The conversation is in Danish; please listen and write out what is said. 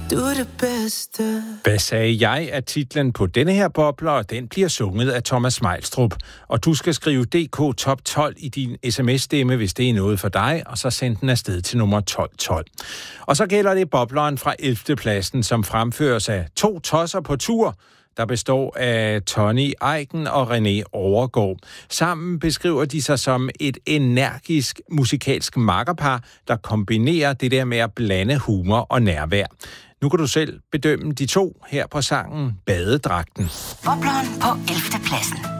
Du er det bedste. Hvad sagde jeg er titlen på denne her bobler, og den bliver sunget af Thomas Meilstrup. Og du skal skrive DK Top 12 i din sms-stemme, hvis det er noget for dig, og så send den afsted til nummer 1212. Og så gælder det bobleren fra 11. pladsen, som fremføres af 2 tosser på tur, der består af Tony Eiken og René Overgaard. Sammen beskriver de sig som et energisk musikalsk makkerpar, der kombinerer det der med at blande humor og nærvær. Nu kan du selv bedømme de to her på sangen Badedragten. Bobleren på 11. pladsen.